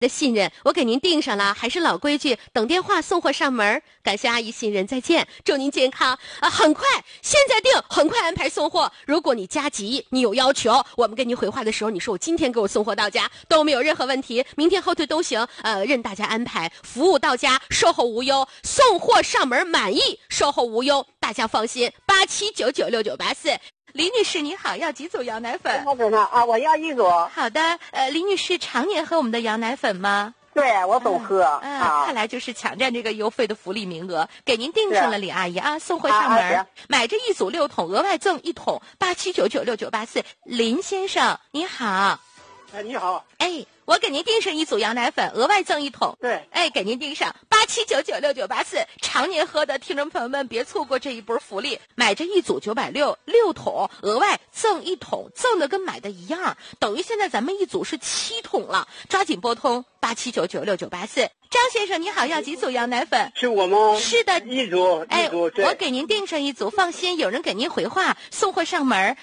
的信任，我给您订上了，还是老规矩，等电话送货上门。感谢阿姨信任，再见，祝您健康啊！很快，现在订，很快安排送货。如果你加急，你有要求，我们跟您回话的时候，你说我今天给我送货到家都没有任何问题，明天后腿都行。任大家安排，服务到家，售后无忧，送货上门满意，售后无忧，大家放心。87996984。李女士你好，要几组羊奶粉？ 我要一组。 好的，李女士常年喝我们的羊奶粉吗？ 对，我总喝。 看来就是抢占这个邮费的福利名额，给您订上了，李阿姨啊，送货上门，买这一组6桶，额外赠1桶，87996984。林先生你好。 哎，你好。 哎，我给您订上一组羊奶粉，额外赠1桶。 对， 哎，给您订上87996984。常年喝的听众朋友们别错过这一波福利，买这一组960，6桶，额外赠1桶，赠的跟买的一样，等于现在咱们一组是7桶了，抓紧拨通87996984。张先生你好，要几组羊奶粉？ 是我吗？ 是的， 一组。 哎，我给您订上一组，放心，有人给您回话，送货上门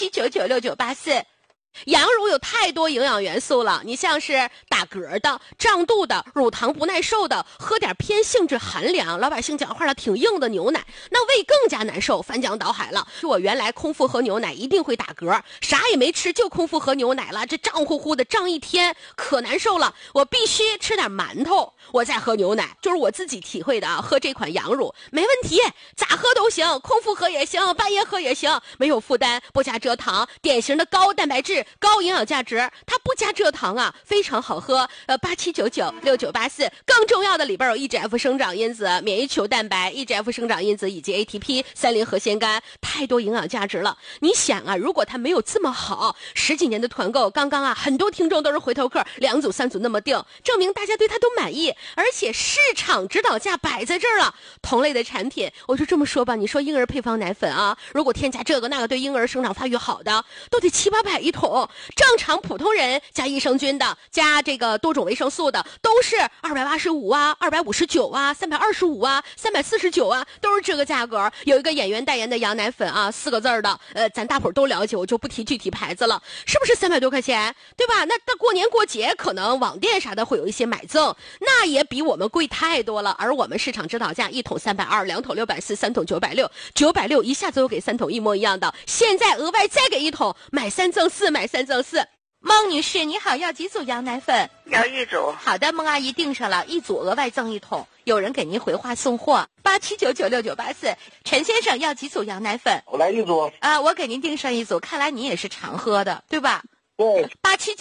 ，87996984。羊乳有太多营养元素了，你像是打嗝的、胀肚的、乳糖不耐受的，喝点偏性质寒凉、老百姓讲话了挺硬的牛奶，那胃更加难受，翻江倒海了。我原来空腹喝牛奶一定会打嗝，啥也没吃就空腹喝牛奶了，这胀乎乎的胀一天可难受了，我必须吃点馒头，我再喝牛奶。就是我自己体会的啊，喝这款羊乳没问题，咋喝都行，空腹喝也行，半夜喝也行，没有负担，不加蔗糖，典型的高蛋白质、高营养价值，它不加蔗糖啊，非常好喝。87996984，更重要的里边有 EGF 生长因子、免疫球蛋白、EGF 生长因子以及 ATP、30核酰苷，太多营养价值了。你想啊，如果它没有这么好，10几年的团购，刚刚啊，很多听众都是回头客，2组3组那么订，证明大家对它都满意，而且市场指导价摆在这儿了。同类的产品，我就这么说吧，你说婴儿配方奶粉啊，如果添加这个那个对婴儿生长发育好的，都得700-800一桶。正常普通人加益生菌的，加这个多种维生素的，都是285啊、259啊、325啊、349啊，都是这个价格。有一个演员代言的羊奶粉啊，4个字的，咱大伙儿都了解，我就不提具体牌子了，是不是300多块钱？对吧？那过年过节可能网店啥的会有一些买赠，那也比我们贵太多了。而我们市场指导价1桶320，2桶640，3桶960，960一下子又给3桶一模一样的，现在额外再给1桶，买3赠4，买3赠4。孟女士你好，要几组羊奶粉？ 要一组。 好的，孟阿姨订上了，一组额外赠1桶，有人给您回话送货，87996984。陈先生要几组羊奶粉？ 我来一组。 我给您订上一组，看来你也是常喝的，对吧？ 对。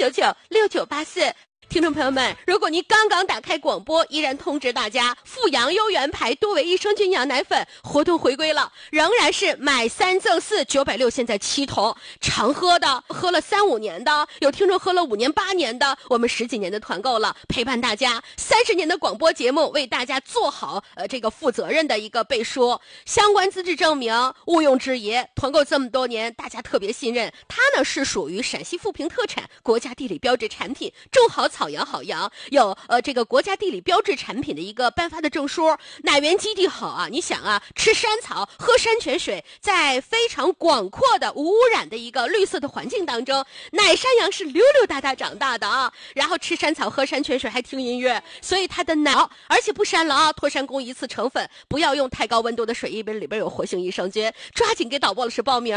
87996984。听众朋友们，如果您刚刚打开广播，依然通知大家，富阳优元牌多维益生菌羊奶粉活动回归了，仍然是买3赠4，960，现在7桶。常喝的，喝了3-5年的，有听众喝了5年8年的，我们10几年的团购了，陪伴大家30年的广播节目，为大家做好这个负责任的一个背书，相关资质证明毋庸置疑。团购这么多年，大家特别信任它呢，是属于陕西富平特产，国家地理标志产品，种好草养好羊，有这个国家地理标志产品的一个颁发的证书，奶源基地好啊！你想啊，吃山草，喝山泉水，在非常广阔的无污染的一个绿色的环境当中，奶山羊是溜溜达达长大的啊。然后吃山草，喝山泉水，还听音乐，所以它的奶，而且不膻了啊！脱山工一次成粉，不要用太高温度的水，里边有活性益生菌。抓紧给导播老师报名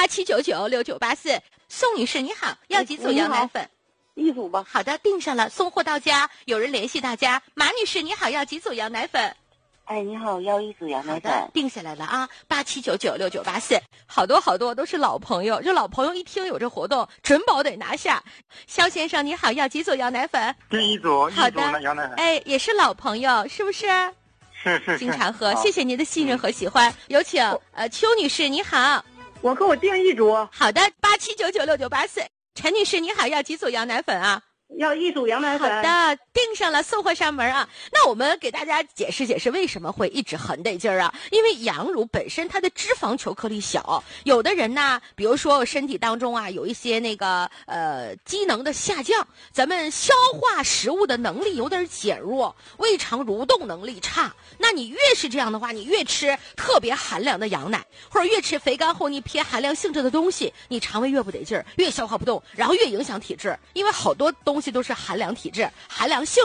，87996984。宋女士你好，要几组羊奶粉？ 一组吧。 好的，订上了，送货到家，有人联系大家。马女士你好，要几组羊奶粉？ 哎，你好，要一组羊奶粉。 定下来了啊，87996984。好多都是老朋友，这老朋友一听有这活动，准保得拿下。肖先生你好，要几组羊奶粉？ 第一组。 好的， 羊奶粉。 哎，也是老朋友，是不是？ 是。 经常喝，谢谢您的信任和喜欢。有请邱女士你好， 我给我订一组。 好的，87996984。陈女士你好，要几组羊奶粉啊？ 要一组羊奶粉。 好的，订上了，送货上门啊。那我们给大家解释解释为什么会一直很得劲儿啊？因为羊乳本身它的脂肪球颗粒小，有的人呢，比如说身体当中啊有一些那个机能的下降，咱们消化食物的能力有点减弱，胃肠蠕动能力差。那你越是这样的话，你越吃特别寒凉的羊奶，或者越吃肥甘厚腻偏寒凉性质的东西，你肠胃越不得劲儿，越消化不动，然后越影响体质。因为好多东东西都是寒凉体质、寒凉性